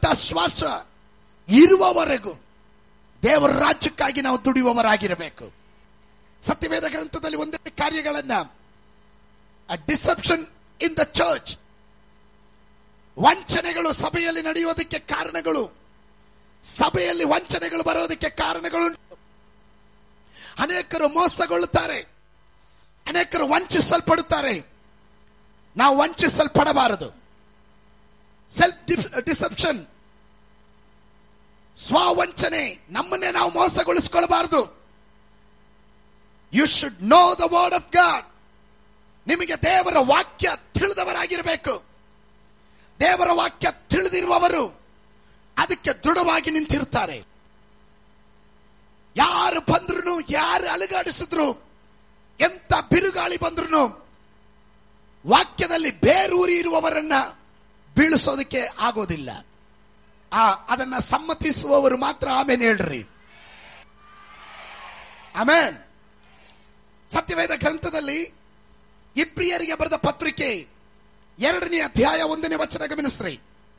ಶ್ವಾಸ ಇರುವವರೆಗೂ ದೇವರ ರಾಜ್ಯಕ್ಕಾಗಿ ನಾವು ದುಡಿಯುವವರಾಗಿರಬೇಕು. ಸತ್ಯವೇದ ಗ್ರಂಥದಲ್ಲಿ ಒಂದೆರಡು ಕಾರ್ಯಗಳನ್ನ, ಡಿಸೆಪ್ಷನ್ ಇನ್ ದ ಚರ್ಚ್, ವಂಚನೆಗಳು ಸಭೆಯಲ್ಲಿ ನಡೆಯೋದಕ್ಕೆ ಕಾರಣಗಳು, ಸಭೆಯಲ್ಲಿ ವಂಚನೆಗಳು ಬರೋದಕ್ಕೆ ಕಾರಣಗಳುಂಟು. ಅನೇಕರು ಮೋಸಗೊಳ್ಳುತ್ತಾರೆ, ಅನೇಕರು ವಂಚಿಸಲ್ಪಡುತ್ತಾರೆ. ನಾವು ವಂಚಿಸಲ್ಪಡಬಾರದು. ಸೆಲ್ಫ್ ಡಿಸೆಪ್ಷನ್, ಸ್ವಾವಂಚನೆ, ನಮ್ಮನ್ನೇ ನಾವು ಮೋಸಗೊಳಿಸಿಕೊಳ್ಳಬಾರದು. You should know the word of god. ನಿಮಗೆ ದೇವರ ವಾಕ್ಯ ತಿಳಿದವರಾಗಿರಬೇಕು. ದೇವರ ವಾಕ್ಯ ತಿಳಿದಿರುವವರು ಅದಕ್ಕೆ ದೃಢವಾಗಿ ನಿಂತಿರ್ತಾರೆ. ಯಾರು ಬಂದ್ರು, ಯಾರು ಅಲುಗಾಡಿಸಿದ್ರು, ಎಂತ ಬಿರುಗಾಳಿ ಬಂದ್ರು ವಾಕ್ಯದಲ್ಲಿ ಬೇರೂರಿ ಇರುವವರನ್ನ ಬೀಳಿಸೋದಕ್ಕೆ ಆಗೋದಿಲ್ಲ. ಅದನ್ನ ಸಮ್ಮತಿಸುವವರು ಮಾತ್ರ ಆಮೇನ್ ಹೇಳ್ರಿ. ಆಮೇನ್. ಸತ್ಯವೇದ ಗ್ರಂಥದಲ್ಲಿ ಇಬ್ರಿಯರಿಗೆ ಬರೆದ ಪತ್ರಿಕೆ 2ನೇ ಅಧ್ಯಾಯ 1ನೇ ವಚನ ಗಮನಿಸ್ರಿ.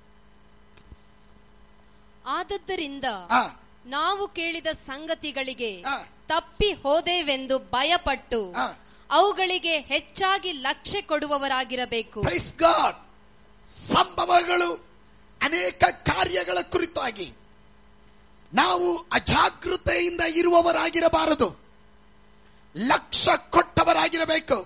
ಆದದ್ದರಿಂದ ನಾವು ಕೇಳಿದ ಸಂಗತಿಗಳಿಗೆ ತಪ್ಪಿ ಹೋದೇವೆಂದು ಭಯಪಟ್ಟು ಅವುಗಳಿಗೆ ಹೆಚ್ಚಾಗಿ ಲಕ್ಷ್ಯ ಕೊಡುವವರಾಗಿರಬೇಕು. Praise God. ಸಂಭವಗಳು, ಅನೇಕ ಕಾರ್ಯಗಳ ಕುರಿತಾಗಿ ನಾವು ಅಜಾಗೃತೆಯಿಂದ ಇರುವವರಾಗಿರಬಾರದು, ಲಕ್ಷ್ಯ ಕೊಟ್ಟವರಾಗಿರಬೇಕು.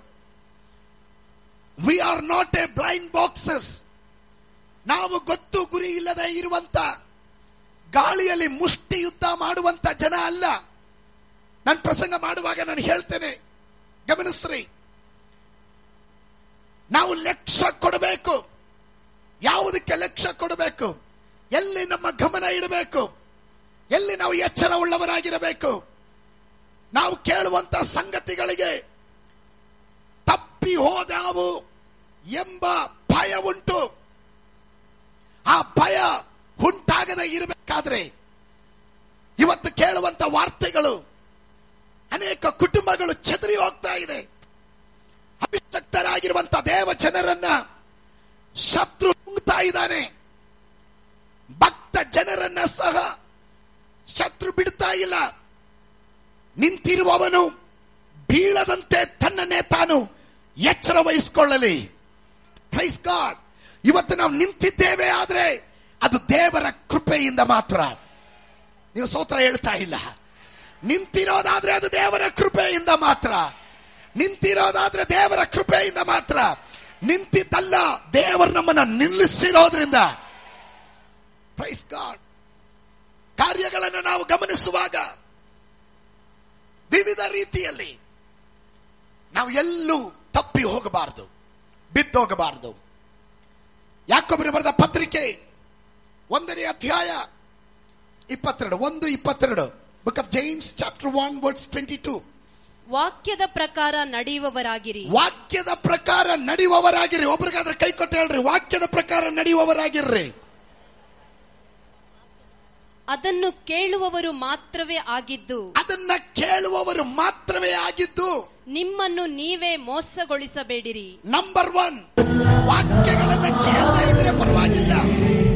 We are not A blind boxes. ನಾವು ಗೊತ್ತು ಗುರಿ ಇಲ್ಲದೆ ಇರುವಂತ, ಗಾಳಿಯಲ್ಲಿ ಮುಷ್ಟಿ ಯುದ್ಧ ಮಾಡುವಂತ ಜನ ಅಲ್ಲ. ನಾನು ಪ್ರಸಂಗ ಮಾಡುವಾಗ ನಾನು ಹೇಳ್ತೇನೆ, ಗಮನಿಸ್ರಿ. ನಾವು ಲಕ್ಷ್ಯ ಕೊಡಬೇಕು. ಯಾವುದಕ್ಕೆ ಲಕ್ಷ್ಯ ಕೊಡಬೇಕು? ಎಲ್ಲಿ ನಮ್ಮ ಗಮನ ಇಡಬೇಕು? ಎಲ್ಲಿ ನಾವು ಎಚ್ಚರ ಉಳ್ಳವರಾಗಿರಬೇಕು? ನಾವು ಕೇಳುವಂತ ಸಂಗತಿಗಳಿಗೆ ತಪ್ಪಿ ಹೋದಾವು ಎಂಬ ಭಯ ಉಂಟು. ಆ ಭಯ ಉಂಟಾಗದೆ ಇರಬೇಕಾದ್ರೆ ಇವತ್ತು ಕೇಳುವಂತ ವಾರ್ತೆಗಳು, ಅನೇಕ ಕುಟುಂಬಗಳು ಚದರಿ ಹೋಗ್ತಾ ಇದೆ. ಅಭಿಷಕ್ತರಾಗಿರುವಂತ ದೇವ ಜನರನ್ನ ಶತ್ರು ನುಂಗ್ತಾ ಇದ್ದಾನೆ. ಭಕ್ತ ಜನರನ್ನ ಸಹ ಶತ್ರು ಬಿಡ್ತಾ ಇಲ್ಲ. ನಿಂತಿರುವವನು ಬೀಳದಂತೆ ತನ್ನನ್ನೇ ತಾನು ಎಚ್ಚರ ವಹಿಸಿಕೊಳ್ಳಲಿ. Praise God. ಇವತ್ತು ನಾವು ನಿಂತಿದ್ದೇವೆ ಆದ್ರೆ ಅದು ದೇವರ ಕೃಪೆಯಿಂದ ಮಾತ್ರ. ನೀವು ಸ್ತೋತ್ರ ಹೇಳ್ತಾ ಇಲ್ಲ. ನಿಂತಿರೋದಾದ್ರೆ ಅದು ದೇವರ ಕೃಪೆಯಿಂದ ಮಾತ್ರ. ನಿಂತಿರೋದಾದ್ರೆ ದೇವರ ಕೃಪೆಯಿಂದ ಮಾತ್ರ. ನಿಂತಿದ್ದಲ್ಲ, ದೇವರು ನಮ್ಮನ್ನ ನಿಲ್ಲಿಸಿರೋದ್ರಿಂದ. Praise God. ಕಾರ್ಯಗಳನ್ನು ನಾವು ಗಮನಿಸುವಾಗ ವಿವಿಧ ರೀತಿಯಲ್ಲಿ ನಾವು ಎಲ್ಲೂ ತಪ್ಪಿ ಹೋಗಬಾರದು, ಬಿದ್ದೋಗಬಾರದು. ಯಾಕೋಬರಿಗೆ ಬರೆದ ಪತ್ರಿಕೆ 1ನೇ ಅಧ್ಯಾಯ 22 book of James chapter 1 verse 22. ವಾಕ್ಯದ ಪ್ರಕಾರ ನಡೆಯುವವರಾಗಿರಿ. ವಾಕ್ಯದ ಪ್ರಕಾರ ನಡೆಯುವವರಾಗಿರಿ. ಒಬ್ರಿಗಾದ್ರೆ ಕೈ ಕೊಟ್ಟು ಹೇಳ್ರಿ, ವಾಕ್ಯದ ಪ್ರಕಾರ ನಡೆಯುವವರಾಗಿರ್ರಿ. ಅದನ್ನು ಕೇಳುವವರು ಮಾತ್ರವೇ ಆಗಿದ್ದು, ಅದನ್ನ ಕೇಳುವವರು ಮಾತ್ರವೇ ಆಗಿದ್ದು ನಿಮ್ಮನ್ನು ನೀವೇ ಮೋಸಗೊಳಿಸಬೇಡಿರಿ. ನಂಬರ್ 1, ವಾಕ್ಯಗಳನ್ನ ಕೇಳದೇ ಇದ್ರೆ ಪರವಾಗಿಲ್ಲ,